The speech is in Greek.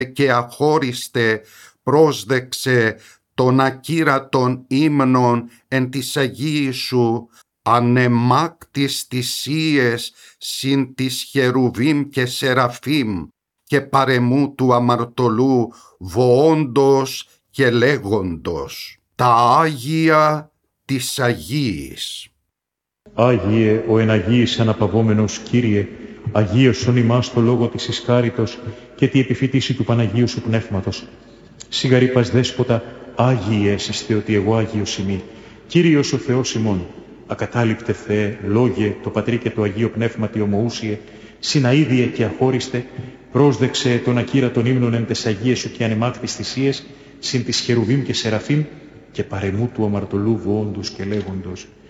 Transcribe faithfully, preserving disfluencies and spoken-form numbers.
και αχώριστε πρόσδεξε των ακύρατων ύμνων εν της Αγίης σου, ανεμάκτης θυσίες συν της Χερουβίμ και Σεραφείμ και παρεμού του αμαρτωλού βοόντος και λέγοντος τα Άγια της Αγίης. Άγιε ο εν Αγίης αναπαυόμενος Κύριε, Αγίωσον ημάς το λόγο της εις χάριτος και τη επιφυτίση του Παναγίου σου Πνεύματος. Σιγαρήπας Δέσποτα, Άγιε εσυστε ότι εγώ Άγιος ημί. Κύριος ο Θεός ημών, ακατάληπτε Θεέ, Λόγε, το Πατρί και το Αγίο Πνεύματι ομοούσιε, συναΐδιε και αχώριστε, πρόσδεξε τον ακύρατον ύμνων εν τες Αγίες σου και ανεμάκτης θυσίες, συν της Χερουβίμ και Σεραφείμ και παρεμού του αμαρτωλού βοόντος και λέγοντος.